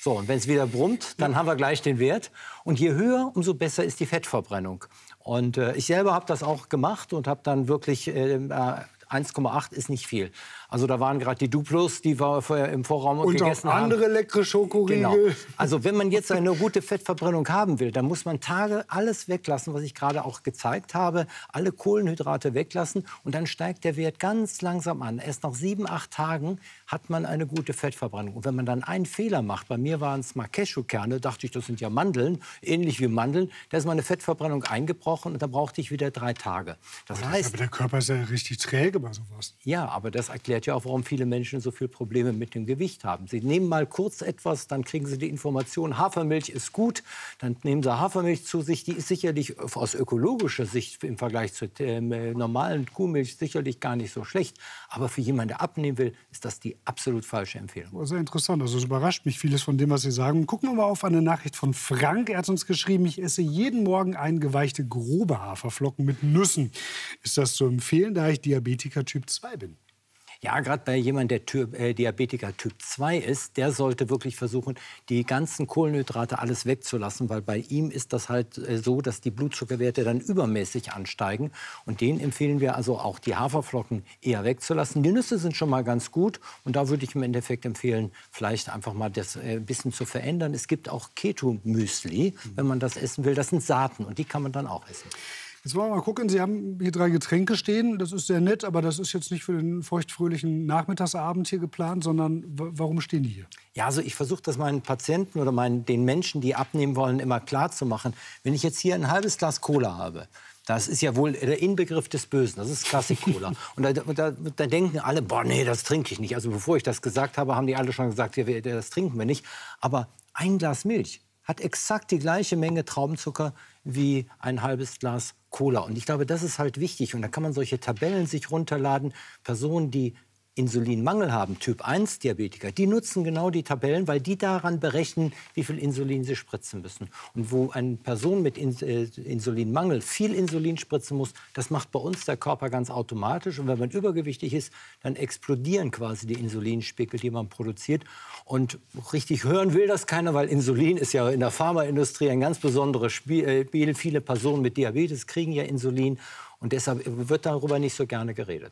So, und wenn es wieder brummt, dann haben wir gleich den Wert. Und je höher, umso besser ist die Fettverbrennung. Und ich selber habe das auch gemacht und habe dann wirklich 1,8 ist nicht viel. Also da waren gerade die Duplos, die wir vorher im Vorraum und gegessen auch haben. andere leckere Schokoriegel. Genau. Also wenn man jetzt eine gute Fettverbrennung haben will, dann muss man Tage alles weglassen, was ich gerade auch gezeigt habe. Alle Kohlenhydrate weglassen und dann steigt der Wert ganz langsam an. Erst nach 7, 8 Tagen hat man eine gute Fettverbrennung. Und wenn man dann einen Fehler macht, bei mir waren es mal Cashewkerne, dachte ich, das sind ja Mandeln, ähnlich wie Mandeln, da ist meine Fettverbrennung eingebrochen und da brauchte ich wieder 3 Tage. Das heißt, aber der Körper ist ja richtig träge bei sowas. Ja, aber das erklärt ja auch, warum viele Menschen so viele Probleme mit dem Gewicht haben. Sie nehmen mal kurz etwas, dann kriegen sie die Information, Hafermilch ist gut, dann nehmen sie Hafermilch zu sich, die ist sicherlich aus ökologischer Sicht im Vergleich zur normalen Kuhmilch sicherlich gar nicht so schlecht. Aber für jemanden, der abnehmen will, ist das die absolut falsche Empfehlung. Sehr interessant, also es überrascht mich vieles von dem, was Sie sagen. Gucken wir mal auf eine Nachricht von Frank. Er hat uns geschrieben, ich esse jeden Morgen eingeweichte grobe Haferflocken mit Nüssen. Ist das zu empfehlen, da ich Diabetiker Typ 2 bin? Ja, gerade bei jemandem, der Diabetiker Typ 2 ist, der sollte wirklich versuchen, die ganzen Kohlenhydrate alles wegzulassen, weil bei ihm ist das halt so, dass die Blutzuckerwerte dann übermäßig ansteigen. Und denen empfehlen wir also auch die Haferflocken eher wegzulassen. Die Nüsse sind schon mal ganz gut und da würde ich im Endeffekt empfehlen, vielleicht einfach mal das ein bisschen zu verändern. Es gibt auch Keto-Müsli, wenn man das essen will. Das sind Saaten und die kann man dann auch essen. Jetzt wollen wir mal gucken, Sie haben hier 3 Getränke stehen. Das ist sehr nett, aber das ist jetzt nicht für den feuchtfröhlichen Nachmittagsabend hier geplant, sondern warum stehen die hier? Ja, also ich versuche das meinen Patienten oder den Menschen, die abnehmen wollen, immer klar zu machen. Wenn ich jetzt hier ein halbes Glas Cola habe, das ist ja wohl der Inbegriff des Bösen, das ist Classic-Cola. Und da denken alle, boah, nee, das trinke ich nicht. Also bevor ich das gesagt habe, haben die alle schon gesagt, ja, das trinken wir nicht. Aber ein Glas Milch hat exakt die gleiche Menge Traubenzucker wie ein halbes Glas Cola. Und ich glaube, das ist halt wichtig. Und da kann man solche Tabellen sich runterladen. Personen, die Insulinmangel haben, Typ 1 Diabetiker, die nutzen genau die Tabellen, weil die daran berechnen, wie viel Insulin sie spritzen müssen. Und wo eine Person mit Insulinmangel viel Insulin spritzen muss, das macht bei uns der Körper ganz automatisch. Und wenn man übergewichtig ist, dann explodieren quasi die Insulinspiegel, die man produziert. Und richtig hören will das keiner, weil Insulin ist ja in der Pharmaindustrie ein ganz besonderes Spiel. Viele Personen mit Diabetes kriegen ja Insulin und deshalb wird darüber nicht so gerne geredet.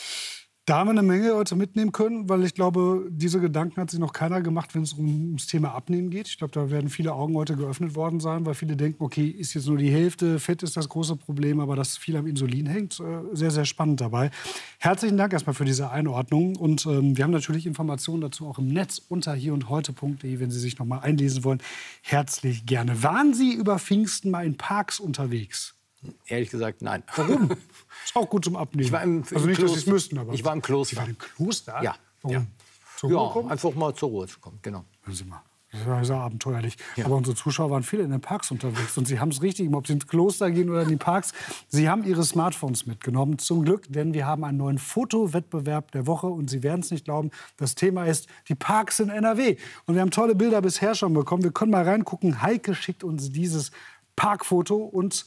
Da haben wir eine Menge heute mitnehmen können, weil ich glaube, diese Gedanken hat sich noch keiner gemacht, wenn es ums Thema Abnehmen geht. Ich glaube, da werden viele Augen heute geöffnet worden sein, weil viele denken, okay, ist jetzt nur die Hälfte, Fett ist das große Problem, aber dass viel am Insulin hängt, sehr, sehr spannend dabei. Herzlichen Dank erstmal für diese Einordnung und wir haben natürlich Informationen dazu auch im Netz unter hierundheute.de, wenn Sie sich noch mal einlesen wollen, herzlich gerne. Waren Sie über Pfingsten mal in Parks unterwegs? Ehrlich gesagt, nein. Warum? Ist auch gut zum Abnehmen. Ich war im also nicht, dass Sie es müssten, aber... Ich war im Kloster. Sie waren im Kloster? Ja. Warum? Ja. Zur Ruhe kommen? Einfach mal zur Ruhe zu kommen, genau. Hören Sie mal. Das war sehr abenteuerlich. Ja. Aber unsere Zuschauer waren viele in den Parks unterwegs. Und sie haben es richtig, ob sie ins Kloster gehen oder in die Parks. Sie haben ihre Smartphones mitgenommen. Zum Glück, denn wir haben einen neuen Fotowettbewerb der Woche. Und Sie werden es nicht glauben, das Thema ist die Parks in NRW. Und wir haben tolle Bilder bisher schon bekommen. Wir können mal reingucken. Heike schickt uns dieses Parkfoto und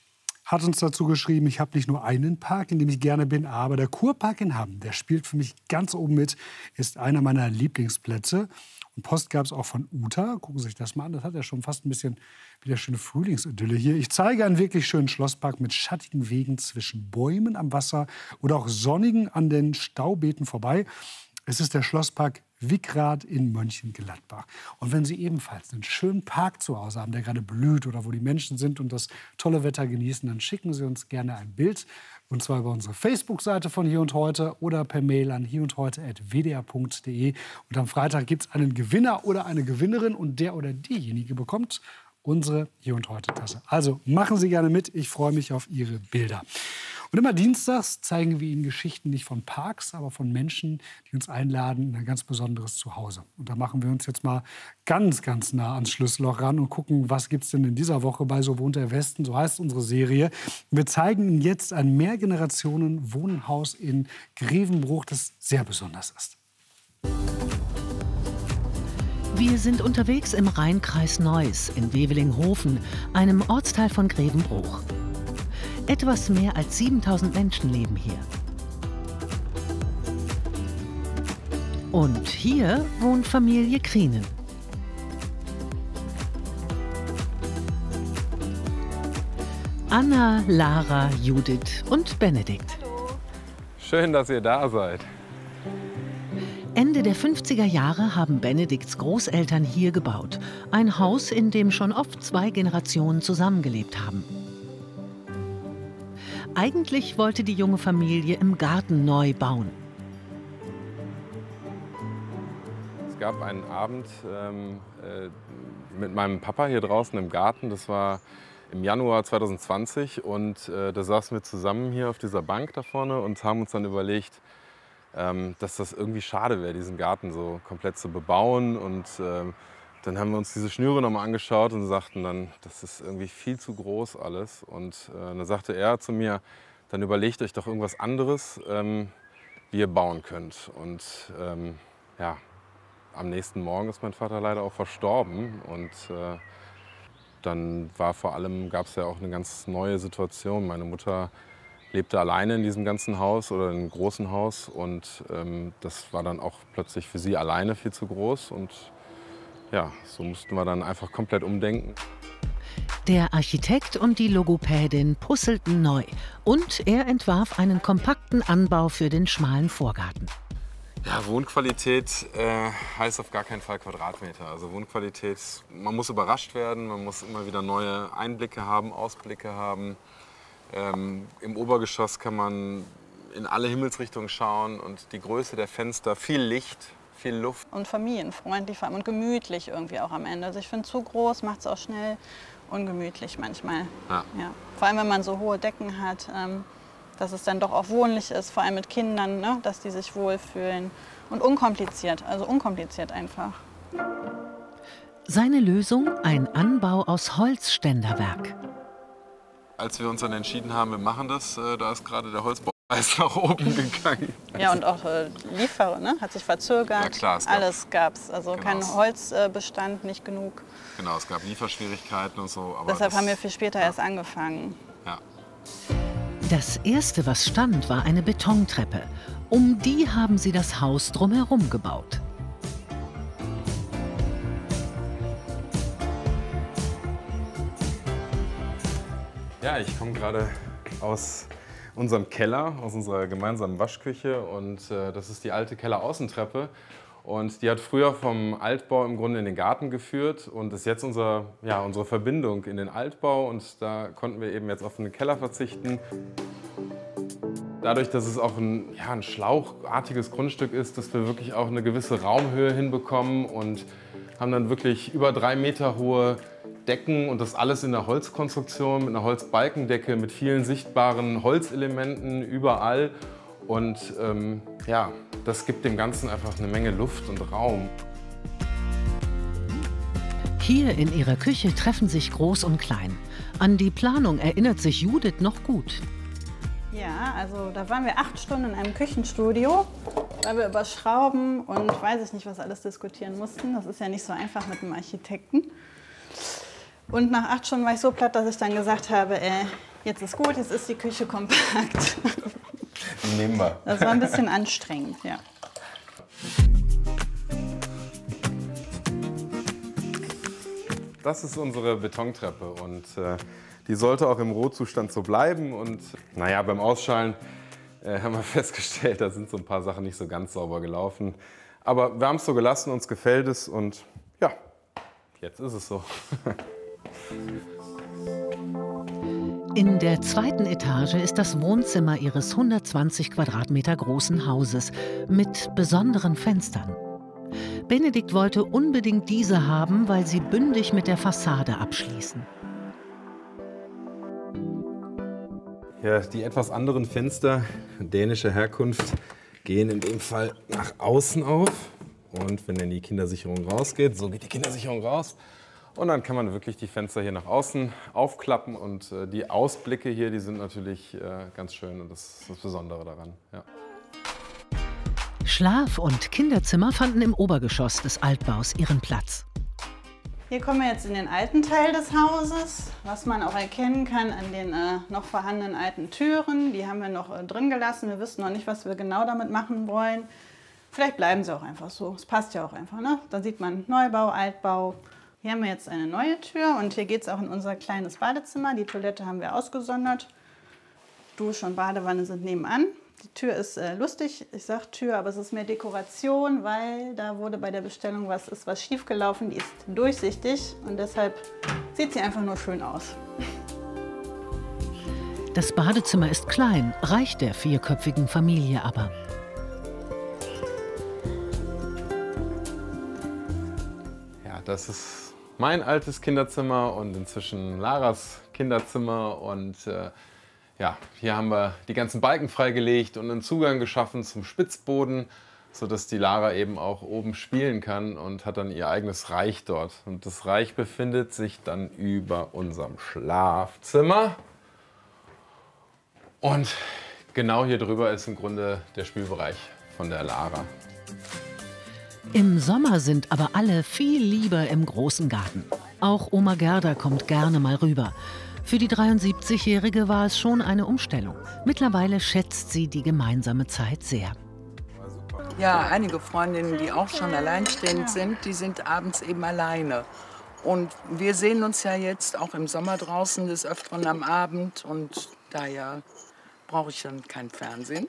hat uns dazu geschrieben, ich habe nicht nur einen Park, in dem ich gerne bin, aber der Kurpark in Hamm, der spielt für mich ganz oben mit, ist einer meiner Lieblingsplätze. Und Post gab es auch von Uta. Gucken Sie sich das mal an. Das hat ja schon fast ein bisschen wieder schöne Frühlingsidylle hier. Ich zeige einen wirklich schönen Schlosspark mit schattigen Wegen zwischen Bäumen am Wasser oder auch sonnigen an den Staubeeten vorbei. Es ist der Schlosspark Wickrath in Mönchengladbach. Und wenn Sie ebenfalls einen schönen Park zu Hause haben, der gerade blüht oder wo die Menschen sind und das tolle Wetter genießen, dann schicken Sie uns gerne ein Bild. Und zwar über unsere Facebook-Seite von Hier und Heute oder per Mail an hierundheute@wdr.de. Und am Freitag gibt es einen Gewinner oder eine Gewinnerin und der oder diejenige bekommt unsere Hier und Heute Tasse. Also machen Sie gerne mit. Ich freue mich auf Ihre Bilder. Und immer dienstags zeigen wir Ihnen Geschichten nicht von Parks, aber von Menschen, die uns einladen in ein ganz besonderes Zuhause. Und da machen wir uns jetzt mal ganz, ganz nah ans Schlüsselloch ran und gucken, was gibt es denn in dieser Woche bei So wohnt der Westen, so heißt unsere Serie. Wir zeigen Ihnen jetzt ein Mehrgenerationen-Wohnhaus in Grevenbruch, das sehr besonders ist. Wir sind unterwegs im Rheinkreis Neuss in Wevelinghofen, einem Ortsteil von Grevenbruch. Etwas mehr als 7000 Menschen leben hier. Und hier wohnt Familie Krienen. Anna, Lara, Judith und Benedikt. Schön, dass ihr da seid. Ende der 50er Jahre haben Benedikts Großeltern hier gebaut. Ein Haus, in dem schon oft 2 Generationen zusammengelebt haben. Eigentlich wollte die junge Familie im Garten neu bauen. Es gab einen Abend mit meinem Papa hier draußen im Garten. Das war im Januar 2020 und da saßen wir zusammen hier auf dieser Bank da vorne und haben uns dann überlegt, dass das irgendwie schade wäre, diesen Garten so komplett zu bebauen. Und dann haben wir uns diese Schnüre nochmal angeschaut und sagten dann, das ist irgendwie viel zu groß alles. Und dann sagte er zu mir, dann überlegt euch doch irgendwas anderes, wie ihr bauen könnt. Und ja, am nächsten Morgen ist mein Vater leider auch verstorben. Und dann gab es ja auch eine ganz neue Situation. Meine Mutter lebte alleine in diesem ganzen Haus oder in einem großen Haus und das war dann auch plötzlich für sie alleine viel zu groß und ja, so mussten wir dann einfach komplett umdenken. Der Architekt und die Logopädin puzzelten neu und er entwarf einen kompakten Anbau für den schmalen Vorgarten. Ja, Wohnqualität heißt auf gar keinen Fall Quadratmeter. Also Wohnqualität, man muss überrascht werden, man muss immer wieder neue Einblicke haben, Ausblicke haben. Im Obergeschoss kann man in alle Himmelsrichtungen schauen und die Größe der Fenster, viel Licht, viel Luft. Und familienfreundlich vor allem und gemütlich irgendwie auch am Ende. Also ich finde, zu groß macht es auch schnell ungemütlich manchmal. Ja. Ja. Vor allem, wenn man so hohe Decken hat, dass es dann doch auch wohnlich ist, vor allem mit Kindern, ne? Dass die sich wohlfühlen. Und unkompliziert, also unkompliziert einfach. Seine Lösung, ein Anbau aus Holzständerwerk. Als wir uns dann entschieden haben, wir machen das, da ist gerade der Holzbaupreis nach oben gegangen. Ja, und auch Lieferer, ne? Hat sich verzögert. Ja, klar, alles gab's. Also genau. Kein Holzbestand, nicht genug. Genau, es gab Lieferschwierigkeiten und so. Aber deshalb haben wir viel später erst angefangen. Ja. Das erste, was stand, war eine Betontreppe. Um die haben sie das Haus drumherum gebaut. Ja, ich komme gerade aus unserem Keller, aus unserer gemeinsamen Waschküche und das ist die alte Kelleraußentreppe und die hat früher vom Altbau im Grunde in den Garten geführt und ist jetzt unsere Verbindung in den Altbau und da konnten wir eben jetzt auf den Keller verzichten. Dadurch, dass es auch ein schlauchartiges Grundstück ist, dass wir wirklich auch eine gewisse Raumhöhe hinbekommen und haben dann wirklich über 3 Meter hohe Decken und das alles in der Holzkonstruktion, mit einer Holzbalkendecke, mit vielen sichtbaren Holzelementen überall. Und das gibt dem Ganzen einfach eine Menge Luft und Raum. Hier in ihrer Küche treffen sich Groß und Klein. An die Planung erinnert sich Judith noch gut. Ja, also da waren wir 8 Stunden in einem Küchenstudio, weil wir über Schrauben und weiß ich nicht was alles diskutieren mussten. Das ist ja nicht so einfach mit einem Architekten. Und nach 8 Stunden war ich so platt, dass ich dann gesagt habe, jetzt ist gut, jetzt ist die Küche kompakt. Nehmen wir. Das war ein bisschen anstrengend, ja. Das ist unsere Betontreppe und die sollte auch im Rohzustand so bleiben. Und naja, beim Ausschalen haben wir festgestellt, da sind so ein paar Sachen nicht so ganz sauber gelaufen. Aber wir haben es so gelassen, uns gefällt es und ja, jetzt ist es so. In der 2. Etage ist das Wohnzimmer ihres 120 Quadratmeter großen Hauses mit besonderen Fenstern. Benedikt wollte unbedingt diese haben, weil sie bündig mit der Fassade abschließen. Ja, die etwas anderen Fenster dänischer Herkunft gehen in dem Fall nach außen auf. Und wenn dann die Kindersicherung rausgeht, so geht die Kindersicherung raus. Und dann kann man wirklich die Fenster hier nach außen aufklappen. Und die Ausblicke hier, die sind natürlich ganz schön. Und das ist das Besondere daran. Ja. Schlaf- und Kinderzimmer fanden im Obergeschoss des Altbaus ihren Platz. Hier kommen wir jetzt in den alten Teil des Hauses, was man auch erkennen kann an den noch vorhandenen alten Türen. Die haben wir noch drin gelassen. Wir wissen noch nicht, was wir genau damit machen wollen. Vielleicht bleiben sie auch einfach so. Es passt ja auch einfach, ne? Dann sieht man Neubau, Altbau. Hier haben wir jetzt eine neue Tür und hier geht es auch in unser kleines Badezimmer. Die Toilette haben wir ausgesondert. Dusche und Badewanne sind nebenan. Die Tür ist lustig, ich sage Tür, aber es ist mehr Dekoration, weil da wurde bei der Bestellung was schiefgelaufen. Die ist durchsichtig und deshalb sieht sie einfach nur schön aus. Das Badezimmer ist klein, reicht der vierköpfigen Familie aber. Ja, das ist mein altes Kinderzimmer und inzwischen Laras Kinderzimmer. Und ja, hier haben wir die ganzen Balken freigelegt und einen Zugang geschaffen zum Spitzboden, sodass die Lara eben auch oben spielen kann und hat dann ihr eigenes Reich dort. Und das Reich befindet sich dann über unserem Schlafzimmer. Und genau hier drüber ist im Grunde der Spielbereich von der Lara. Im Sommer sind aber alle viel lieber im großen Garten. Auch Oma Gerda kommt gerne mal rüber. Für die 73-Jährige war es schon eine Umstellung. Mittlerweile schätzt sie die gemeinsame Zeit sehr. Ja, einige Freundinnen, die auch schon alleinstehend sind, die sind abends eben alleine. Und wir sehen uns ja jetzt auch im Sommer draußen des Öfteren am Abend. Und daher brauche ich dann kein Fernsehen.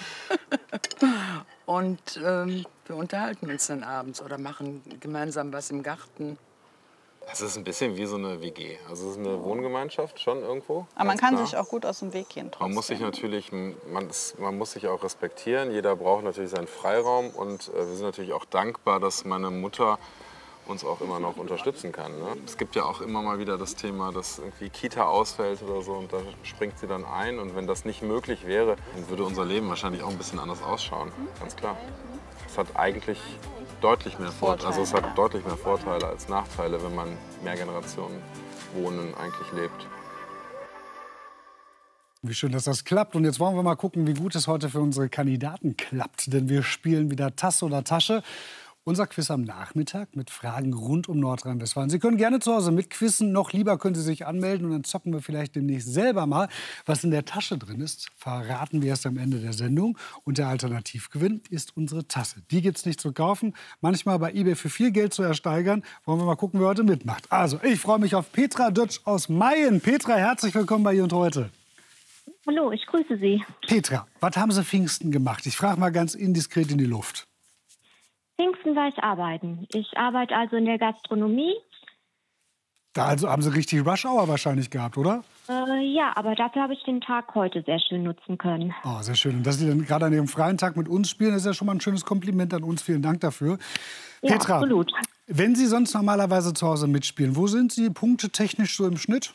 Und wir unterhalten uns dann abends oder machen gemeinsam was im Garten. Das ist ein bisschen wie so eine WG. Also es ist eine Wohngemeinschaft schon irgendwo. Aber man kann sich auch gut aus dem Weg gehen trotzdem. Man muss sich natürlich, man muss sich auch respektieren. Jeder braucht natürlich seinen Freiraum. Und wir sind natürlich auch dankbar, dass meine Mutter uns auch immer noch unterstützen kann. Ne? Es gibt ja auch immer mal wieder das Thema, dass irgendwie Kita ausfällt oder so und da springt sie dann ein. Und wenn das nicht möglich wäre, dann würde unser Leben wahrscheinlich auch ein bisschen anders ausschauen. Ganz klar. Es hat eigentlich deutlich mehr Vorteile. Also es hat deutlich mehr Vorteile als Nachteile, wenn man Mehrgenerationen-Wohnen eigentlich lebt. Wie schön, dass das klappt. Und jetzt wollen wir mal gucken, wie gut es heute für unsere Kandidaten klappt. Denn wir spielen wieder Tasse oder Tasche. Unser Quiz am Nachmittag mit Fragen rund um Nordrhein-Westfalen. Sie können gerne zu Hause mitquissen. Noch lieber können Sie sich anmelden. Und dann zocken wir vielleicht demnächst selber mal. Was in der Tasche drin ist, verraten wir erst am Ende der Sendung. Und der Alternativgewinn ist unsere Tasse. Die gibt es nicht zu kaufen. Manchmal bei eBay für viel Geld zu ersteigern. Wollen wir mal gucken, wer heute mitmacht. Also, ich freue mich auf Petra Dötsch aus Mayen. Petra, herzlich willkommen bei Hier und Heute. Hallo, ich grüße Sie. Petra, was haben Sie Pfingsten gemacht? Ich frage mal ganz indiskret in die Luft. Pfingsten war ich arbeiten. Ich arbeite also in der Gastronomie. Da also haben Sie richtig Rush Hour wahrscheinlich gehabt, oder? Ja, aber dafür habe ich den Tag heute sehr schön nutzen können. Oh, sehr schön. Und dass Sie dann gerade an Ihrem freien Tag mit uns spielen, ist ja schon mal ein schönes Kompliment an uns. Vielen Dank dafür. Ja, Petra, absolut. wenn Sie sonst normalerweise zu Hause mitspielen, wo sind Sie punktetechnisch so im Schnitt?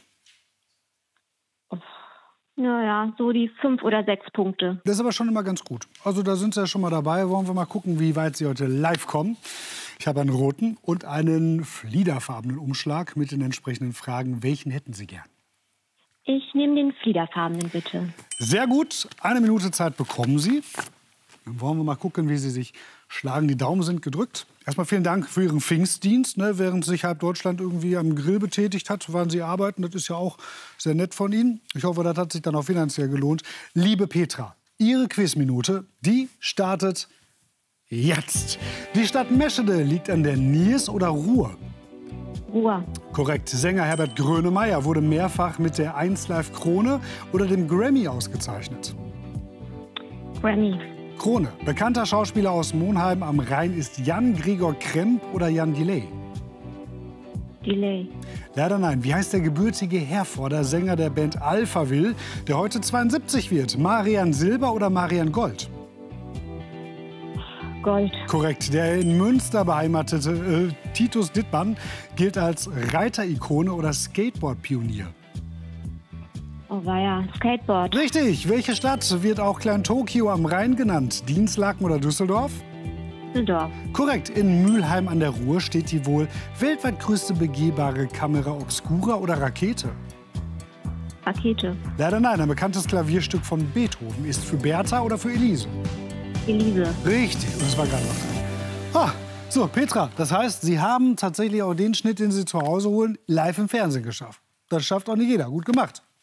Naja, so die 5 oder 6 Punkte. Das ist aber schon immer ganz gut. Also da sind Sie ja schon mal dabei. Wollen wir mal gucken, wie weit Sie heute live kommen. Ich habe einen roten und einen fliederfarbenen Umschlag mit den entsprechenden Fragen. Welchen hätten Sie gern? Ich nehme den fliederfarbenen, bitte. Sehr gut. 1 Minute Zeit bekommen Sie. Dann wollen wir mal gucken, wie Sie sich schlagen. Die Daumen sind gedrückt. Erstmal vielen Dank für Ihren Pfingstdienst. Ne? Während sich halb Deutschland irgendwie am Grill betätigt hat, waren Sie arbeiten. Das ist ja auch sehr nett von Ihnen. Ich hoffe, das hat sich dann auch finanziell gelohnt. Liebe Petra, Ihre Quizminute, die startet jetzt. Die Stadt Meschede liegt an der Niers oder Ruhr? Ruhr. Korrekt. Sänger Herbert Grönemeyer wurde mehrfach mit der 1Live Krone oder dem Grammy ausgezeichnet. Grammy. Krone. Bekannter Schauspieler aus Monheim am Rhein ist Jan Gregor Kremp oder Jan Delay? Delay. Leider nein. Wie heißt der gebürtige Herforder Sänger der Band Alphaville, der heute 72 wird? Marian Silber oder Marian Gold? Gold. Korrekt. Der in Münster beheimatete Titus Dittmann gilt als Reiterikone oder Skateboard-Pionier. Oh weia, Skateboard. Richtig. Welche Stadt wird auch Klein Tokio am Rhein genannt? Dienstlaken oder Düsseldorf? Düsseldorf. Korrekt. In Mülheim an der Ruhr steht die wohl weltweit größte begehbare Kamera Obscura oder Rakete? Rakete. Leider nein. Ein bekanntes Klavierstück von Beethoven ist für Bertha oder für Elise? Elise. Richtig. Und das war gerade noch dran. So, Petra, das heißt, Sie haben tatsächlich auch den Schnitt, den Sie zu Hause holen, live im Fernsehen geschafft. Das schafft auch nicht jeder. Gut gemacht.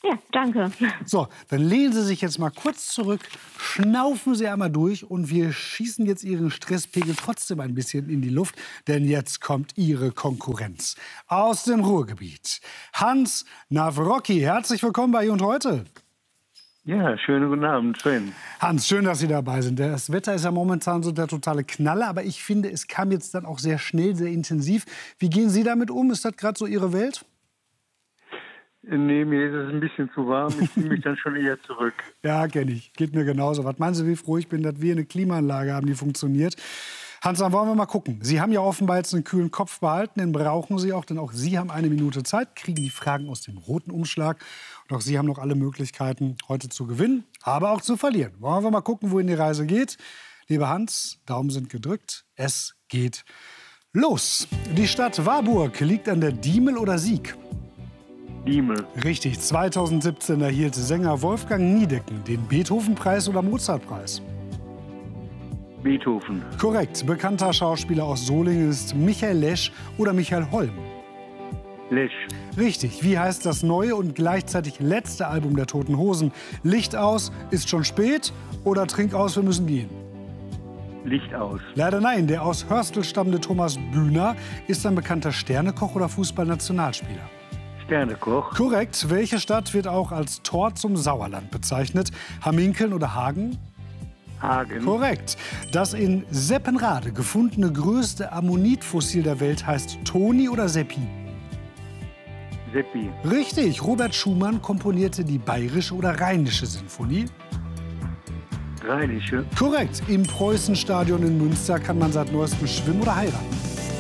Ja, danke. So, dann lehnen Sie sich jetzt mal kurz zurück, schnaufen Sie einmal durch und wir schießen jetzt Ihren Stresspegel trotzdem ein bisschen in die Luft, denn jetzt kommt Ihre Konkurrenz aus dem Ruhrgebiet. Hans Nawrocki, herzlich willkommen bei Hier und Heute. Ja, schönen guten Abend, Sven. Hans, schön, dass Sie dabei sind. Das Wetter ist ja momentan so der totale Knaller, aber ich finde, es kam jetzt dann auch sehr schnell, sehr intensiv. Wie gehen Sie damit um? Ist das gerade so Ihre Welt? Nee, mir ist es ein bisschen zu warm. Ich ziehe mich dann schon eher zurück. Ja, kenne ich. Geht mir genauso. Was meinen Sie, wie froh ich bin, dass wir eine Klimaanlage haben, die funktioniert? Hans, dann wollen wir mal gucken. Sie haben ja offenbar jetzt einen kühlen Kopf behalten. Den brauchen Sie auch, denn auch Sie haben 1 Minute Zeit, kriegen die Fragen aus dem roten Umschlag. Und auch Sie haben noch alle Möglichkeiten, heute zu gewinnen, aber auch zu verlieren. Wollen wir mal gucken, wohin die Reise geht? Lieber Hans, Daumen sind gedrückt. Es geht los. Die Stadt Warburg liegt an der Diemel oder Sieg? Diemel. Richtig, 2017 erhielt Sänger Wolfgang Niedecken den Beethoven-Preis oder Mozart-Preis. Beethoven. Korrekt, bekannter Schauspieler aus Solingen ist Michael Lesch oder Michael Holm. Lesch. Richtig, wie heißt das neue und gleichzeitig letzte Album der Toten Hosen? Licht aus, ist schon spät oder Trink aus, wir müssen gehen? Licht aus. Leider nein, der aus Hörstel stammende Thomas Bühner ist ein bekannter Sternekoch oder Fußballnationalspieler. Sternekoch. Korrekt. Welche Stadt wird auch als Tor zum Sauerland bezeichnet? Hamminkeln oder Hagen? Hagen. Korrekt. Das in Seppenrade gefundene größte Ammonitfossil der Welt heißt Toni oder Seppi? Seppi. Richtig. Robert Schumann komponierte die Bayerische oder Rheinische Sinfonie? Rheinische. Korrekt. Im Preußenstadion in Münster kann man seit neuestem schwimmen oder heiraten.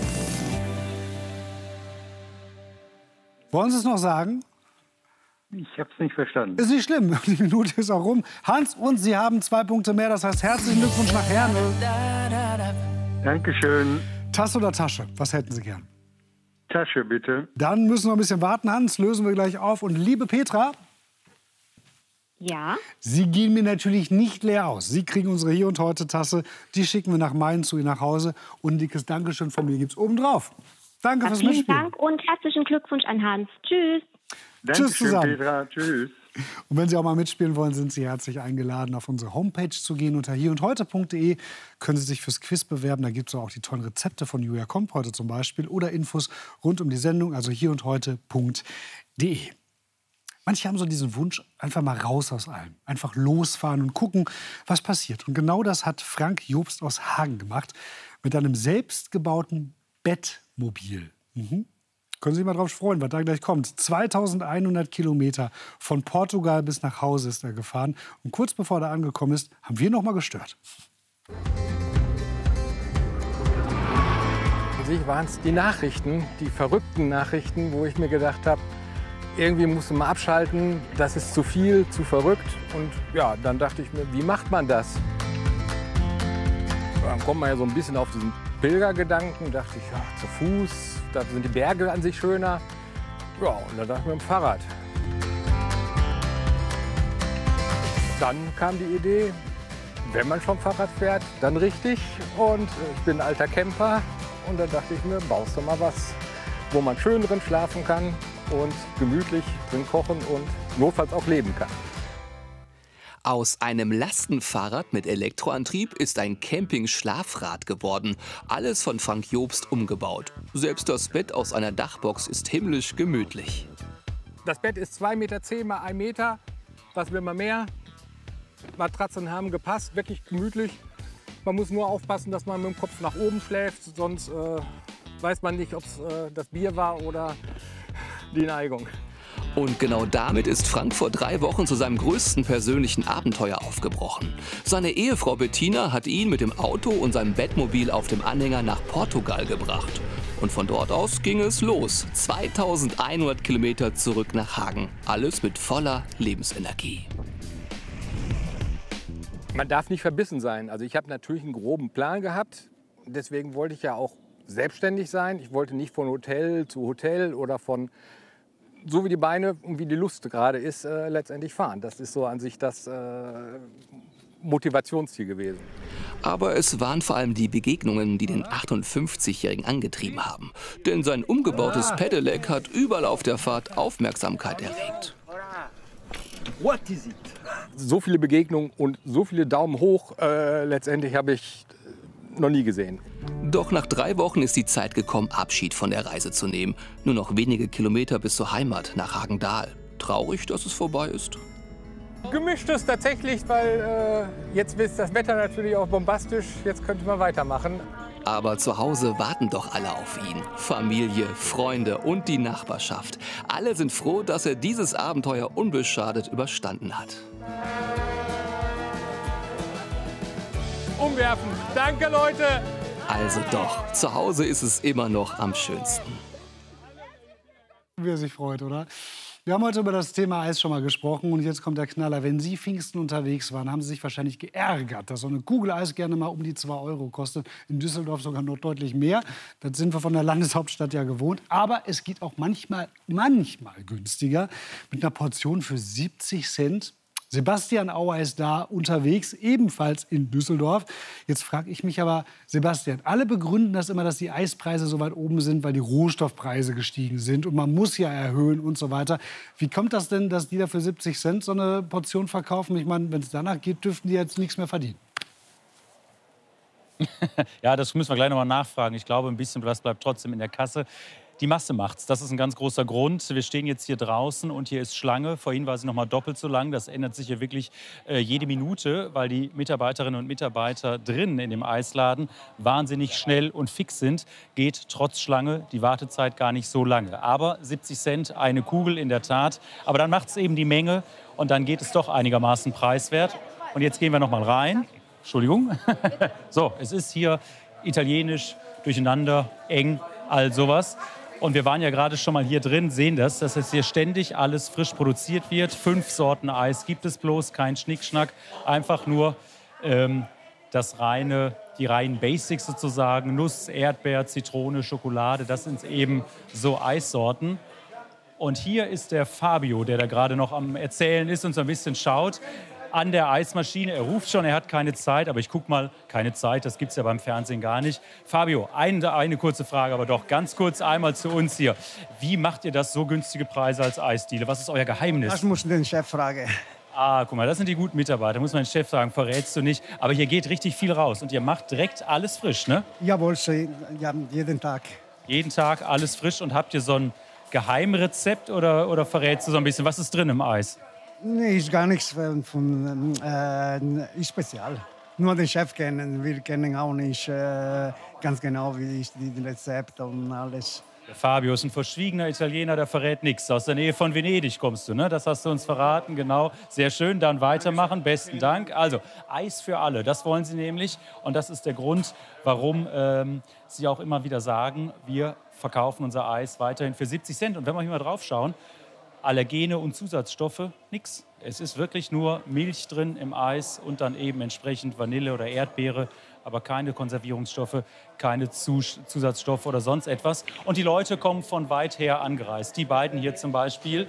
Wollen Sie es noch sagen? Ich habe es nicht verstanden. Ist nicht schlimm, die Minute ist auch rum. Hans, und Sie haben 2 Punkte mehr, das heißt herzlichen Glückwunsch nach Herne. Dankeschön. Tasse oder Tasche? Was hätten Sie gern? Tasche, bitte. Dann müssen wir ein bisschen warten, Hans, lösen wir gleich auf. Und liebe Petra, Ja, Sie gehen mir natürlich nicht leer aus. Sie kriegen unsere Hier und Heute Tasse, die schicken wir nach Main zu Ihnen nach Hause. Und ein dickes Dankeschön von mir gibt's oben drauf. Danke fürs vielen Mitspielen. Dank und herzlichen Glückwunsch an Hans. Tschüss. Dankeschön, Tschüss zusammen. Petra. Tschüss. Und wenn Sie auch mal mitspielen wollen, sind Sie herzlich eingeladen, auf unsere Homepage zu gehen. Unter hierundheute.de können Sie sich fürs Quiz bewerben. Da gibt es auch die tollen Rezepte von Julia Komp heute zum Beispiel oder Infos rund um die Sendung, also hierundheute.de. Manche haben so diesen Wunsch, einfach mal raus aus allem. Einfach losfahren und gucken, was passiert. Und genau das hat Frank Jobst aus Hagen gemacht mit einem selbstgebauten Bettmobil. Können Sie sich mal drauf freuen, was da gleich kommt. 2100 Kilometer von Portugal bis nach Hause ist er gefahren. Und kurz bevor er angekommen ist, haben wir noch mal gestört. An sich waren es die Nachrichten, die verrückten Nachrichten, wo ich mir gedacht habe, irgendwie musst du mal abschalten, das ist zu viel, zu verrückt. Und ja, dann dachte ich mir, wie macht man das? Dann kommt man ja so ein bisschen auf diesen Pilgergedanken, dachte ich, ja, zu Fuß, da sind die Berge an sich schöner. Ja, und dann dachte ich mir, mit dem Fahrrad. Dann kam die Idee, wenn man schon Fahrrad fährt, dann richtig. Und ich bin ein alter Camper und da dachte ich mir, baust du mal was, wo man schön drin schlafen kann und gemütlich drin kochen und notfalls auch leben kann. Aus einem Lastenfahrrad mit Elektroantrieb ist ein Camping-Schlafrad geworden. Alles von Frank Jobst umgebaut. Selbst das Bett aus einer Dachbox ist himmlisch gemütlich. Das Bett ist 2,10 Meter mal 1 Meter. Was will man mehr? Matratzen haben gepasst, wirklich gemütlich. Man muss nur aufpassen, dass man mit dem Kopf nach oben schläft, sonst weiß man nicht, ob es das Bier war oder die Neigung. Und genau damit ist Frank vor 3 Wochen zu seinem größten persönlichen Abenteuer aufgebrochen. Seine Ehefrau Bettina hat ihn mit dem Auto und seinem Bettmobil auf dem Anhänger nach Portugal gebracht. Und von dort aus ging es los. 2100 Kilometer zurück nach Hagen. Alles mit voller Lebensenergie. Man darf nicht verbissen sein. Also ich habe natürlich einen groben Plan gehabt. Deswegen wollte ich ja auch selbstständig sein. Ich wollte nicht von Hotel zu Hotel oder von so wie die Beine und wie die Lust gerade ist, letztendlich fahren. Das ist so an sich das Motivationsziel gewesen. Aber es waren vor allem die Begegnungen, die den 58-Jährigen angetrieben haben. Denn sein umgebautes Pedelec hat überall auf der Fahrt Aufmerksamkeit erregt. What is it? So viele Begegnungen und so viele Daumen hoch letztendlich habe ich noch nie gesehen. Doch nach 3 Wochen ist die Zeit gekommen, Abschied von der Reise zu nehmen. Nur noch wenige Kilometer bis zur Heimat nach Hagendahl. Traurig, dass es vorbei ist. Gemischtes tatsächlich, weil jetzt ist das Wetter natürlich auch bombastisch. Jetzt könnte man weitermachen. Aber zu Hause warten doch alle auf ihn. Familie, Freunde und die Nachbarschaft. Alle sind froh, dass er dieses Abenteuer unbeschadet überstanden hat. Umwerfen. Danke, Leute. Also doch, zu Hause ist es immer noch am schönsten. Wie er sich freut, oder? Wir haben heute über das Thema Eis schon mal gesprochen und jetzt kommt der Knaller. Wenn Sie Pfingsten unterwegs waren, haben Sie sich wahrscheinlich geärgert, dass so eine Kugel Eis gerne mal um die 2 € kostet. In Düsseldorf sogar noch deutlich mehr. Das sind wir von der Landeshauptstadt ja gewohnt. Aber es geht auch manchmal günstiger. Mit einer Portion für 70 Cent. Sebastian Auer ist da unterwegs, ebenfalls in Düsseldorf. Jetzt frage ich mich aber, Sebastian, alle begründen das immer, dass die Eispreise so weit oben sind, weil die Rohstoffpreise gestiegen sind und man muss ja erhöhen und so weiter. Wie kommt das denn, dass die da für 70 Cent so eine Portion verkaufen? Ich meine, wenn es danach geht, dürften die jetzt nichts mehr verdienen. Ja, das müssen wir gleich noch mal nachfragen. Ich glaube, ein bisschen was bleibt trotzdem in der Kasse. Die Masse macht's. Das ist ein ganz großer Grund. Wir stehen jetzt hier draußen und hier ist Schlange. Vorhin war sie noch mal doppelt so lang. Das ändert sich hier wirklich jede Minute, weil die Mitarbeiterinnen und Mitarbeiter drinnen in dem Eisladen wahnsinnig schnell und fix sind. Geht trotz Schlange die Wartezeit gar nicht so lange. Aber 70 Cent eine Kugel in der Tat. Aber dann macht es eben die Menge und dann geht es doch einigermaßen preiswert. Und jetzt gehen wir noch mal rein. Entschuldigung. So, es ist hier italienisch, durcheinander, eng, all sowas. Und wir waren ja gerade schon mal hier drin, sehen das, dass es hier ständig alles frisch produziert wird. 5 Sorten Eis gibt es bloß, kein Schnickschnack. Einfach nur die reinen Basics sozusagen. Nuss, Erdbeer, Zitrone, Schokolade, das sind eben so Eissorten. Und hier ist der Fabio, der da gerade noch am Erzählen ist und so ein bisschen schaut. An der Eismaschine. Er ruft schon, er hat keine Zeit. Aber ich guck mal, keine Zeit, das gibt es ja beim Fernsehen gar nicht. Fabio, eine kurze Frage, aber doch ganz kurz einmal zu uns hier. Wie macht ihr das, so günstige Preise als Eisdiele? Was ist euer Geheimnis? Das muss den Chef fragen. Ah, guck mal, das sind die guten Mitarbeiter. Muss man den Chef sagen, verrätst du nicht. Aber hier geht richtig viel raus. Und ihr macht direkt alles frisch, ne? Jawohl, ja, jeden Tag. Jeden Tag alles frisch. Und habt ihr so ein Geheimrezept oder verrätst du so ein bisschen? Was ist drin im Eis? Nee, ist gar nichts ist spezial. Nur den Chef kennen. Wir kennen auch nicht ganz genau, wie ist die Rezepte und alles. Der Fabio ist ein verschwiegener Italiener, der verrät nichts. Aus der Nähe von Venedig kommst du, ne? Das hast du uns verraten, genau. Sehr schön, dann weitermachen, besten Dank. Also, Eis für alle, das wollen sie nämlich. Und das ist der Grund, warum sie auch immer wieder sagen, wir verkaufen unser Eis weiterhin für 70 Cent. Und wenn wir hier mal drauf schauen, Allergene und Zusatzstoffe, nichts. Es ist wirklich nur Milch drin im Eis und dann eben entsprechend Vanille oder Erdbeere, aber keine Konservierungsstoffe, keine Zusatzstoffe oder sonst etwas. Und die Leute kommen von weit her angereist. Die beiden hier zum Beispiel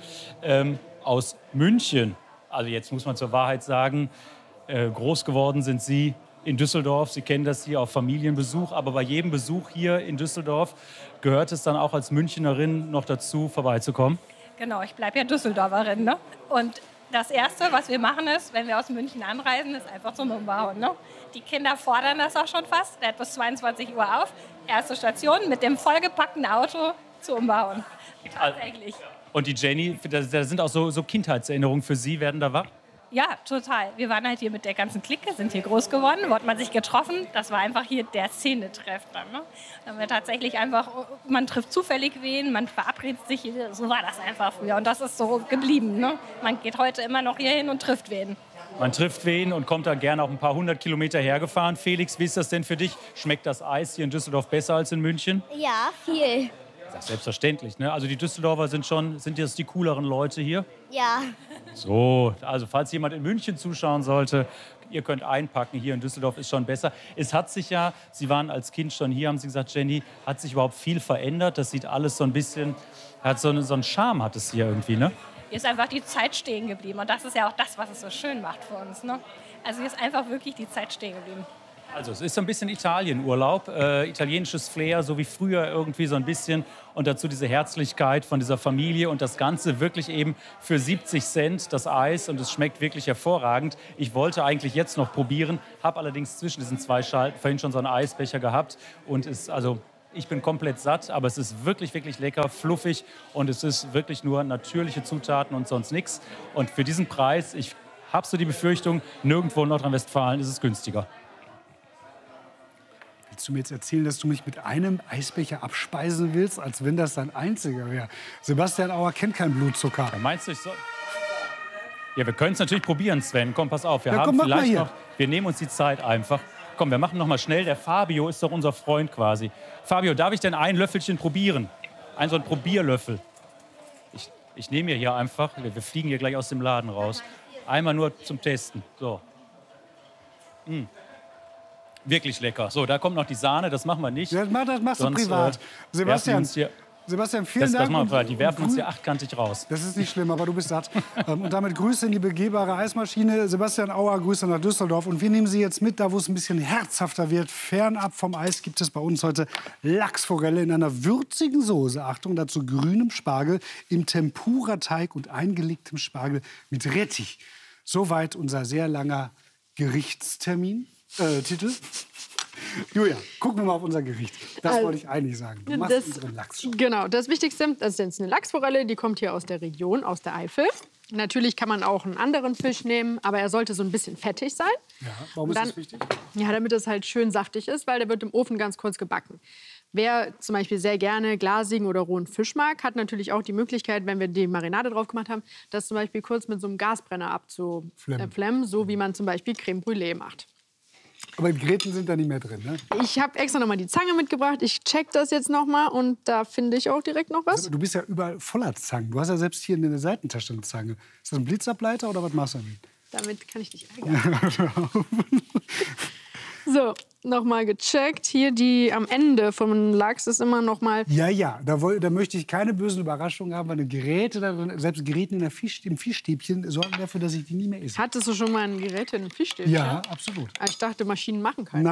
aus München. Also jetzt muss man zur Wahrheit sagen, groß geworden sind sie in Düsseldorf. Sie kennen das hier auf Familienbesuch. Aber bei jedem Besuch hier in Düsseldorf gehört es dann auch als Münchnerin noch dazu, vorbeizukommen. Genau, ich bleibe ja Düsseldorferin. Ne? Und das Erste, was wir machen ist, wenn wir aus München anreisen, ist einfach zum Umbauen. Ne? Die Kinder fordern das auch schon fast. Der hat bis 22 Uhr auf. Erste Station mit dem vollgepackten Auto zu umbauen. Tatsächlich. Und die Jenny, da sind auch so Kindheitserinnerungen für Sie, werden da wach? Ja, total. Wir waren halt hier mit der ganzen Clique, sind hier groß geworden, wo hat man sich getroffen. Das war einfach hier der Szenetreff dann. Ne? Da haben wir tatsächlich einfach, man trifft zufällig wen, man verabredet sich, so war das einfach früher. Und das ist so geblieben. Ne? Man geht heute immer noch hier hin und trifft wen. Man trifft wen und kommt da gerne auch ein paar 100 Kilometer hergefahren. Felix, wie ist das denn für dich? Schmeckt das Eis hier in Düsseldorf besser als in München? Ja, viel. Das ist selbstverständlich, ne? Also die Düsseldorfer sind jetzt die cooleren Leute hier? Ja. So, also falls jemand in München zuschauen sollte, ihr könnt einpacken, hier in Düsseldorf ist schon besser. Es hat sich ja, Sie waren als Kind schon hier, haben Sie gesagt, Jenny, hat sich überhaupt viel verändert? Das sieht alles so ein bisschen, hat so einen Charme hat es hier irgendwie, ne? Hier ist einfach die Zeit stehen geblieben und das ist ja auch das, was es so schön macht für uns, ne? Also hier ist einfach wirklich die Zeit stehen geblieben. Also es ist so ein bisschen Italienurlaub, italienisches Flair, so wie früher irgendwie so ein bisschen. Und dazu diese Herzlichkeit von dieser Familie und das Ganze wirklich eben für 70 Cent das Eis. Und es schmeckt wirklich hervorragend. Ich wollte eigentlich jetzt noch probieren, habe allerdings zwischen diesen zwei Schalten vorhin schon so einen Eisbecher gehabt. Und ich bin komplett satt, aber es ist wirklich, wirklich lecker, fluffig. Und es ist wirklich nur natürliche Zutaten und sonst nichts. Und für diesen Preis, ich habe so die Befürchtung, nirgendwo in Nordrhein-Westfalen ist es günstiger. Willst du mir jetzt erzählen, dass du mich mit einem Eisbecher abspeisen willst, als wenn das dein einziger wäre? Sebastian Auer kennt keinen Blutzucker. Ja, meinst du, ich soll... Ja, wir können es natürlich probieren, Sven. Komm, pass auf. Wir nehmen uns die Zeit einfach. Komm, wir machen noch mal schnell. Der Fabio ist doch unser Freund quasi. Fabio, darf ich denn ein Löffelchen probieren? So ein Probierlöffel. Ich nehme mir hier einfach. Wir fliegen hier gleich aus dem Laden raus. Einmal nur zum Testen. So. Wirklich lecker. So, da kommt noch die Sahne, das machen wir nicht. Ja, das machst du privat. Sebastian, vielen Dank. Die werfen uns hier achtkantig raus. Das ist nicht schlimm, aber du bist satt. Und damit Grüße in die begehbare Eismaschine. Sebastian Auer, Grüße nach Düsseldorf. Und wir nehmen Sie jetzt mit, da wo es ein bisschen herzhafter wird. Fernab vom Eis gibt es bei uns heute Lachsforelle in einer würzigen Soße. Achtung, dazu grünem Spargel im Tempura-Teig und eingelegtem Spargel mit Rettich. Soweit unser sehr langer Gerichtstermin. Titel. Julia, gucken wir mal auf unser Gericht. Das wollte ich eigentlich sagen. Du machst unseren Lachs. Genau, das Wichtigste, das ist jetzt eine Lachsforelle, die kommt hier aus der Region, aus der Eifel. Natürlich kann man auch einen anderen Fisch nehmen, aber er sollte so ein bisschen fettig sein. Ja, warum ist das wichtig? Ja, damit es halt schön saftig ist, weil der wird im Ofen ganz kurz gebacken. Wer zum Beispiel sehr gerne glasigen oder rohen Fisch mag, hat natürlich auch die Möglichkeit, wenn wir die Marinade drauf gemacht haben, das zum Beispiel kurz mit so einem Gasbrenner abzuflemmen, so wie man zum Beispiel Creme Brûlée macht. Aber die Gräten sind da nicht mehr drin, ne? Ich habe extra noch mal die Zange mitgebracht. Ich check das jetzt noch mal und da finde ich auch direkt noch was. Du bist ja überall voller Zangen. Du hast ja selbst hier in der Seitentasche eine Zange. Ist das ein Blitzableiter oder was machst du damit? Damit kann ich dich ärgern. So, noch mal gecheckt. Hier am Ende vom Lachs ist immer noch mal... Ja, da möchte ich keine bösen Überraschungen haben, weil eine Geräte, selbst Geräte im Fischstäbchen, sorgen dafür, dass ich die nie mehr esse. Hattest du schon mal ein Gerät in einem Fischstäbchen? Ja, absolut. Ich dachte, Maschinen machen keine.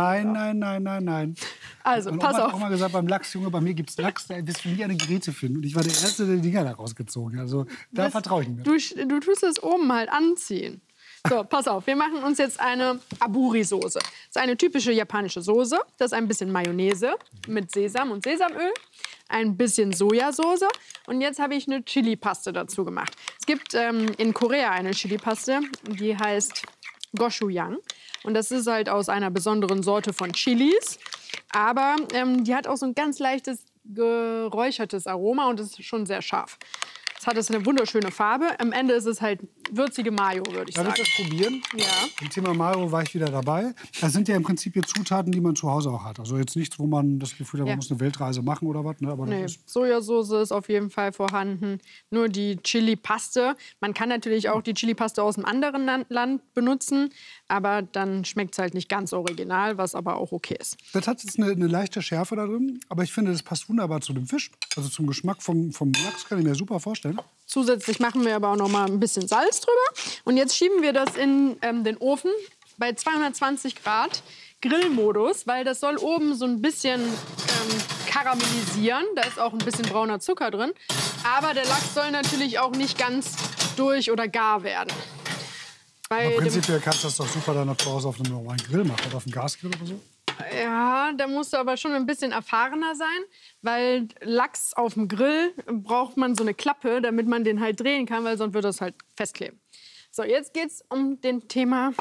Nein. Also, pass auf. Ich habe auch mal gesagt, beim Lachs, Junge, bei mir gibt es Lachs, da wirst du nie eine Geräte finden. Und ich war der Erste, der die Dinger da rausgezogen hat. Also, da vertraue ich mir. Du tust es oben halt anziehen. So, pass auf, wir machen uns jetzt eine Aburi-Soße. Das ist eine typische japanische Soße. Das ist ein bisschen Mayonnaise mit Sesam und Sesamöl, ein bisschen Sojasauce und jetzt habe ich eine Chili-Paste dazu gemacht. Es gibt in Korea eine Chili-Paste, die heißt Gochujang. Und das ist halt aus einer besonderen Sorte von Chilis. Aber die hat auch so ein ganz leichtes geräuchertes Aroma und ist schon sehr scharf. Es hat eine wunderschöne Farbe. Am Ende ist es halt würzige Mayo, würde ich sagen. Darf ich das probieren? Ja. Im Thema Mayo war ich wieder dabei. Das sind ja im Prinzip jetzt Zutaten, die man zu Hause auch hat. Also jetzt nichts, wo man das Gefühl hat, man muss eine Weltreise machen oder was. Ne? Aber Sojasauce ist auf jeden Fall vorhanden. Nur die Chili-Paste. Man kann natürlich auch die Chili-Paste aus einem anderen Land benutzen. Aber dann schmeckt es halt nicht ganz original, was aber auch okay ist. Das hat jetzt eine leichte Schärfe da drin. Aber ich finde, das passt wunderbar zu dem Fisch. Also zum Geschmack vom Lachs kann ich mir super vorstellen. Zusätzlich machen wir aber auch noch mal ein bisschen Salz drüber. Und jetzt schieben wir das in den Ofen bei 220 Grad Grillmodus, weil das soll oben so ein bisschen karamellisieren. Da ist auch ein bisschen brauner Zucker drin. Aber der Lachs soll natürlich auch nicht ganz durch oder gar werden. Aber prinzipiell kannst du das doch super dann noch zu Hause auf einem normalen Grill machen oder auf einem Gasgrill oder so. Ja, da musst du aber schon ein bisschen erfahrener sein, weil Lachs auf dem Grill braucht man so eine Klappe, damit man den halt drehen kann, weil sonst wird das halt festkleben. So, jetzt geht's um das Thema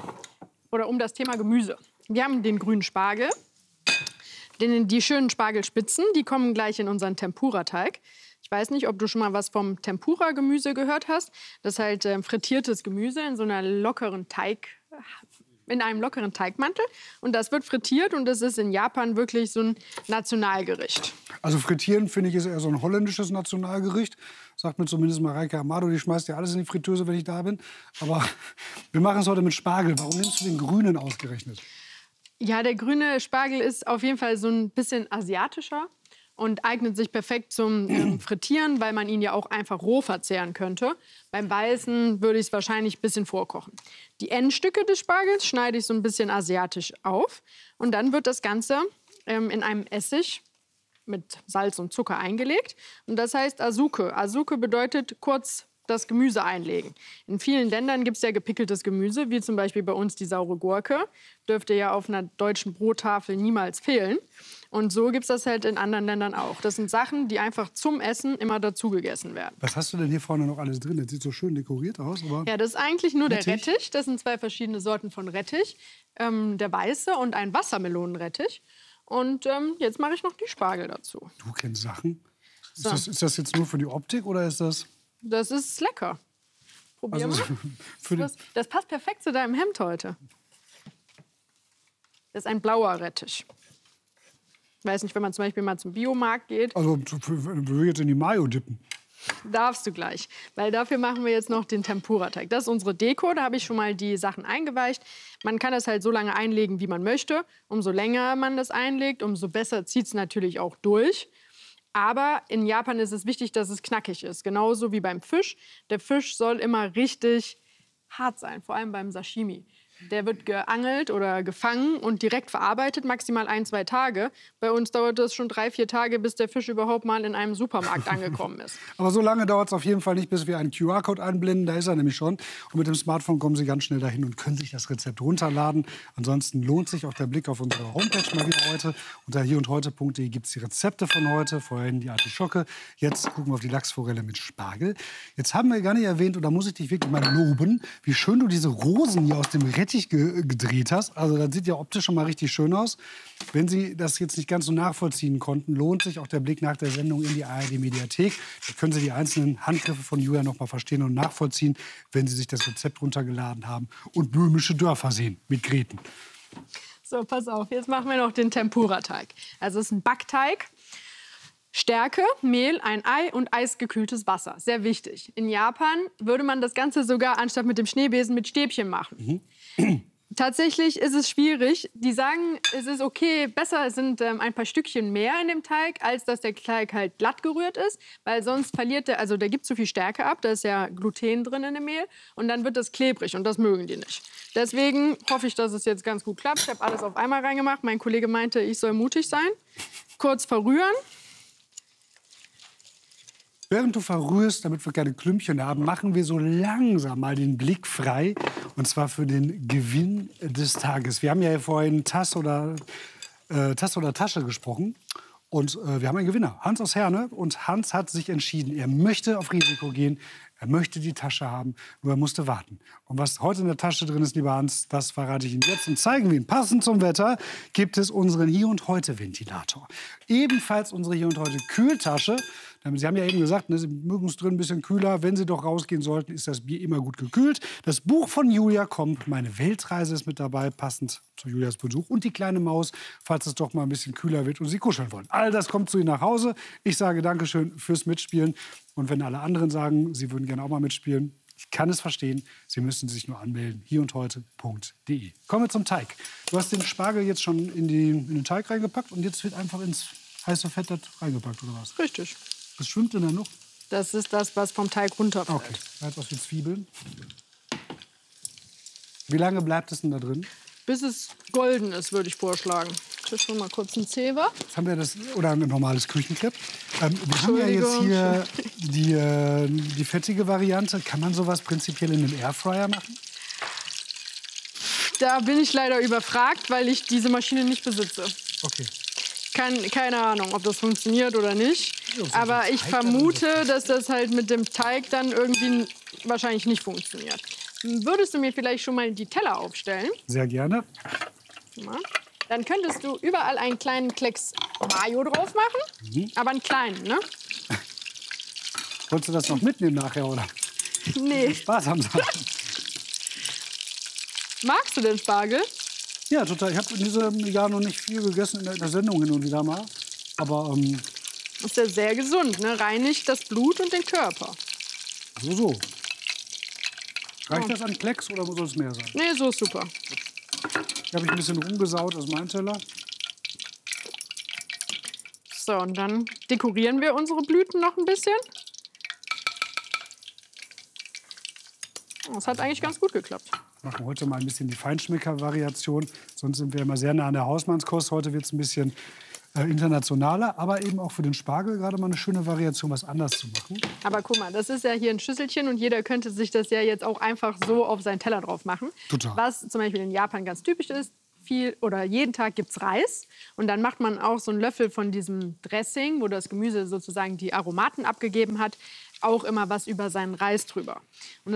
Gemüse. Wir haben den grünen Spargel, die schönen Spargelspitzen, die kommen gleich in unseren Tempura-Teig. Ich weiß nicht, ob du schon mal was vom Tempura-Gemüse gehört hast. Das ist halt frittiertes Gemüse in so einer lockeren in einem lockeren Teigmantel. Und das wird frittiert und das ist in Japan wirklich so ein Nationalgericht. Also frittieren, finde ich, ist eher so ein holländisches Nationalgericht. Sagt mir zumindest Mareike Amado, die schmeißt ja alles in die Fritteuse, wenn ich da bin. Aber wir machen es heute mit Spargel. Warum nimmst du den grünen ausgerechnet? Ja, der grüne Spargel ist auf jeden Fall so ein bisschen asiatischer. und eignet sich perfekt zum Frittieren, weil man ihn ja auch einfach roh verzehren könnte. Beim Weißen würde ich es wahrscheinlich ein bisschen vorkochen. Die Endstücke des Spargels schneide ich so ein bisschen asiatisch auf. Und dann wird das Ganze in einem Essig mit Salz und Zucker eingelegt. Und das heißt Azuke. Azuke bedeutet kurz das Gemüse einlegen. In vielen Ländern gibt es ja gepickeltes Gemüse, wie zum Beispiel bei uns die saure Gurke. Dürfte ja auf einer deutschen Brottafel niemals fehlen. Und so gibt es das halt in anderen Ländern auch. Das sind Sachen, die einfach zum Essen immer dazu gegessen werden. Was hast du denn hier vorne noch alles drin? Das sieht so schön dekoriert aus. Aber ja, das ist eigentlich nur der Rettich. Das sind 2 verschiedene Sorten von Rettich. Der weiße und ein Wassermelonenrettich. Und jetzt mache ich noch die Spargel dazu. Du kennst Sachen. So. Ist das jetzt nur für die Optik oder ist das... Das ist lecker. Probier Also, mal. Das passt perfekt zu deinem Hemd heute. Das ist ein blauer Rettich. Ich weiß nicht, wenn man zum Beispiel mal zum Biomarkt geht. Also, wenn wir jetzt in die Mayo dippen. Darfst du gleich. Weil dafür machen wir jetzt noch den Tempura-Teig. Das ist unsere Deko. Da habe ich schon mal die Sachen eingeweicht. Man kann das halt so lange einlegen, wie man möchte. Umso länger man das einlegt, umso besser zieht es natürlich auch durch. Aber in Japan ist es wichtig, dass es knackig ist. Genauso wie beim Fisch. Der Fisch soll immer richtig hart sein, vor allem beim Sashimi. Der wird geangelt oder gefangen und direkt verarbeitet, maximal 1-2 Tage. Bei uns dauert es schon 3-4 Tage, bis der Fisch überhaupt mal in einem Supermarkt angekommen ist. Aber so lange dauert es auf jeden Fall nicht, bis wir einen QR-Code einblenden. Da ist er nämlich schon. Und mit dem Smartphone kommen Sie ganz schnell dahin und können sich das Rezept runterladen. Ansonsten lohnt sich auch der Blick auf unsere Homepage mal wieder heute. Unter hierundheute.de gibt es die Rezepte von heute. Vorhin die Artischocke. Jetzt gucken wir auf die Lachsforelle mit Spargel. Jetzt haben wir gar nicht erwähnt, und da muss ich dich wirklich mal loben, wie schön du diese Rosen hier aus dem Rettich gedreht hast. Also das sieht ja optisch schon mal richtig schön aus. Wenn Sie das jetzt nicht ganz so nachvollziehen konnten, lohnt sich auch der Blick nach der Sendung in die ARD-Mediathek. Da können Sie die einzelnen Handgriffe von Julia noch mal verstehen und nachvollziehen, wenn Sie sich das Rezept runtergeladen haben und böhmische Dörfer sehen mit Greten. So, pass auf, jetzt machen wir noch den Tempura-Teig. Also es ist ein Backteig. Stärke, Mehl, ein Ei und eisgekühltes Wasser. Sehr wichtig. In Japan würde man das Ganze sogar anstatt mit dem Schneebesen mit Stäbchen machen. Tatsächlich ist es schwierig. Die sagen, es ist okay, besser sind ein paar Stückchen mehr in dem Teig, als dass der Teig halt glatt gerührt ist, weil sonst verliert der, also der gibt zu viel Stärke ab, da ist ja Gluten drin in dem Mehl und dann wird das klebrig und das mögen die nicht. Deswegen hoffe ich, dass es jetzt ganz gut klappt. Ich habe alles auf einmal reingemacht. Mein Kollege meinte, ich soll mutig sein. Kurz verrühren. Während du verrührst, damit wir keine Klümpchen haben, machen wir so langsam mal den Blick frei. Und zwar für den Gewinn des Tages. Wir haben ja vorhin Tasse oder Tasche gesprochen. Und wir haben einen Gewinner, Hans aus Herne. Und Hans hat sich entschieden, er möchte auf Risiko gehen. Er möchte die Tasche haben, nur er musste warten. Und was heute in der Tasche drin ist, lieber Hans, das verrate ich Ihnen jetzt und zeigen wir Ihnen. Passend zum Wetter gibt es unseren Hier- und Heute-Ventilator. Ebenfalls unsere Hier- und Heute-Kühltasche. Sie haben ja eben gesagt, ne, Sie mögen es drin ein bisschen kühler. Wenn Sie doch rausgehen sollten, ist das Bier immer gut gekühlt. Das Buch von Julia kommt. Meine Weltreise ist mit dabei, passend zu Julias Besuch. Und die kleine Maus, falls es doch mal ein bisschen kühler wird und Sie kuscheln wollen. All das kommt zu Ihnen nach Hause. Ich sage Dankeschön fürs Mitspielen. Und wenn alle anderen sagen, sie würden gerne auch mal mitspielen, ich kann es verstehen. Sie müssen sich nur anmelden. hierundheute.de. Kommen wir zum Teig. Du hast den Spargel jetzt schon in den Teig reingepackt und jetzt wird einfach ins heiße Fett reingepackt, oder was? Richtig. Was schwimmt denn da noch? Das ist das, was vom Teig runterfällt. Okay, jetzt aus wie Zwiebeln. Wie lange bleibt es denn da drin? Bis es golden ist, würde ich vorschlagen. Ich schon mal kurz einen Zewa. Jetzt haben wir das, oder ein normales Küchenkrepp. Wir haben ja jetzt hier die fettige Variante. Kann man sowas prinzipiell in einem Airfryer machen? Da bin ich leider überfragt, weil ich diese Maschine nicht besitze. Okay. Keine Ahnung, ob das funktioniert oder nicht. Aber ich vermute, dass das halt mit dem Teig dann irgendwie wahrscheinlich nicht funktioniert. Würdest du mir vielleicht schon mal die Teller aufstellen? Sehr gerne. Dann könntest du überall einen kleinen Klecks Mayo drauf machen. Aber einen kleinen, ne? Wolltest du das noch mitnehmen nachher, oder? Nee. Spaß haben Sachen. Magst du den Spargel? Ja, total. Ich habe in diesem Jahr noch nicht viel gegessen, in der Sendung hin und wieder mal. Aber ist ja sehr gesund, ne? Reinigt das Blut und den Körper. So. Reicht das an Klecks oder soll es mehr sein? Nee, so ist super. Hier habe ich ein bisschen rumgesaut aus meinem Teller. So, und dann dekorieren wir unsere Blüten noch ein bisschen. Das hat eigentlich ganz gut geklappt. Wir machen heute mal ein bisschen die Feinschmecker-Variation. Sonst sind wir immer sehr nah an der Hausmannskost. Heute wird es ein bisschen internationaler, aber eben auch für den Spargel gerade mal eine schöne Variation, was anders zu machen. Aber guck mal, das ist ja hier ein Schüsselchen und jeder könnte sich das ja jetzt auch einfach so auf seinen Teller drauf machen. Total. Was zum Beispiel in Japan ganz typisch ist, viel oder jeden Tag gibt es Reis und dann macht man auch so einen Löffel von diesem Dressing, wo das Gemüse sozusagen die Aromaten abgegeben hat, auch immer was über seinen Reis drüber. Und